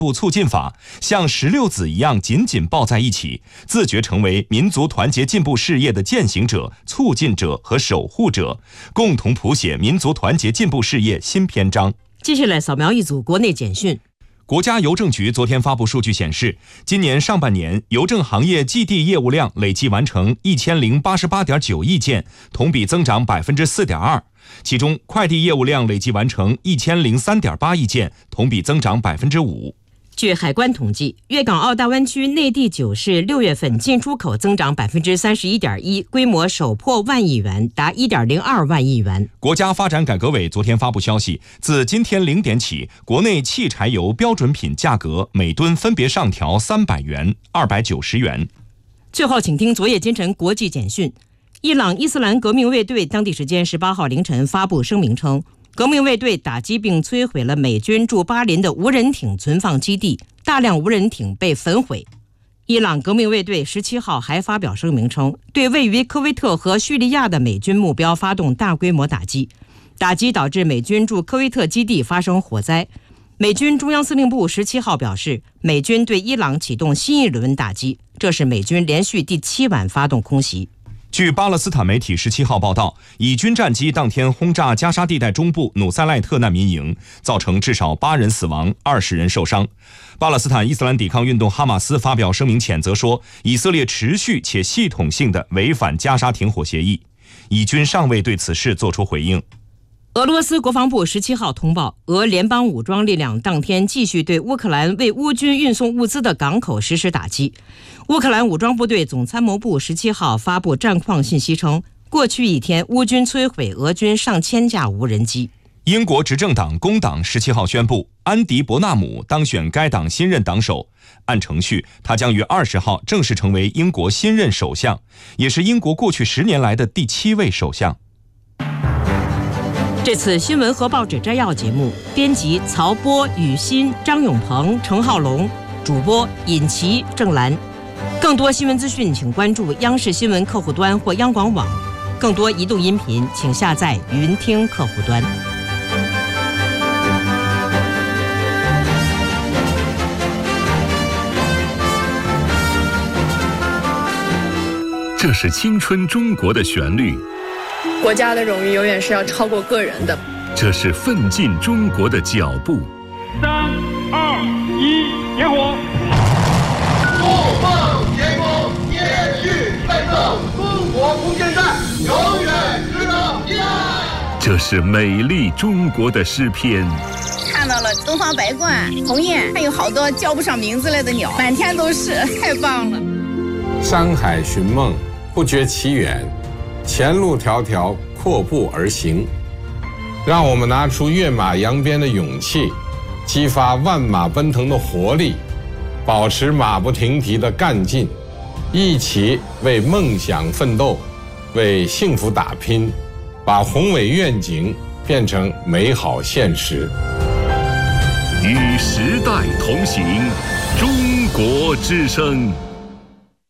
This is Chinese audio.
部促进法像16子一样紧紧抱在一起，自觉成为民族团结进步事业的践行者、促进者和守护者，共同谱写民族团结进步事业新篇章。 接下来扫描一组国内简讯。 国家邮政局昨天发布数据显示，今年上半年邮政行业寄递业务量累计完成1088.9亿件，同比增长4.2%。其中，快递业务量累计完成1003.8亿件，同比增长5%。 据海关统计，粤港澳大湾区内地9市6月份进出口增长31.1%，规模首破万亿元，达1.02万亿元。 国家发展改革委昨天发布消息，自今天0点起，国内汽柴油标准品价格每吨分别上调300元、290元。 最后，请听昨夜今晨国际简讯。伊朗伊斯兰革命卫队当地时间18号凌晨发布声明称，革命卫队打击并摧毁了美军驻巴林的无人艇存放基地，大量无人艇被焚毁。伊朗革命卫队17号还发表声明称，对位于科威特和叙利亚的美军目标发动大规模打击，导致美军驻科威特基地发生火灾。美军中央司令部17号表示，美军对伊朗启动新一轮打击，这是美军连续第7晚发动空袭。 据巴勒斯坦媒体17号报道，以军战机当天轰炸加沙地带中部努塞赖特难民营，造成至少8人死亡、20人受伤。巴勒斯坦伊斯兰抵抗运动哈马斯发表声明谴责说，以色列持续且系统性地违反加沙停火协议。以军尚未对此事作出回应。 俄罗斯国防部17号通报，俄联邦武装力量当天继续对乌克兰为乌军运送物资的港口实施打击。乌克兰武装部队总参谋部17号发布战况信息称，过去一天乌军摧毁俄军上千架无人机。 英国执政党工党17号宣布，安迪·伯纳姆当选该党新任党首。按程序，他将于20号正式成为英国新任首相，也是英国过去10年来的第7位首相。 这次新闻和报纸摘要节目，编辑曹波、雨欣、张永鹏、程浩龙，主播尹琪、郑兰。更多新闻资讯，请关注央视新闻客户端或央广网。更多移动音频，请下载云听客户端。 这是青春中国的旋律。 国家的荣誉永远是要超过个人的。 这是奋进中国的脚步。 3、2、1，点火！ 不放前功，延续奋斗，中国不现代，永远值得依赖。 这是美丽中国的诗篇。 看到了东方白鹳、鸿雁，还有好多叫不上名字来的鸟，满天都是，太棒了。 山海寻梦，不觉其远。前路迢迢，阔步而行。让我们拿出跃马扬鞭的勇气，激发万马奔腾的活力，保持马不停蹄的干劲，一起为梦想奋斗，为幸福打拼，把宏伟愿景变成美好现实。 与时代同行，中国之声。